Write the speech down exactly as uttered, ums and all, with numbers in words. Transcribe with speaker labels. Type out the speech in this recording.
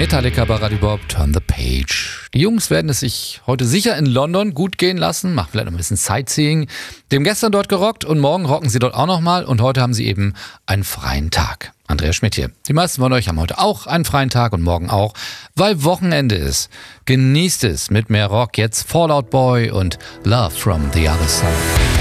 Speaker 1: Metallica bei Radio Bob, Turn the Page. Die Jungs werden es sich heute sicher in London gut gehen lassen, machen vielleicht noch ein bisschen Sightseeing. Die haben gestern dort gerockt und morgen rocken sie dort auch nochmal und heute haben sie eben einen freien Tag. Andreas Schmidt hier. Die meisten von euch haben heute auch einen freien Tag und morgen auch, weil Wochenende ist. Genießt es mit mehr Rock. Jetzt Fall Out Boy und Love from the Other Side.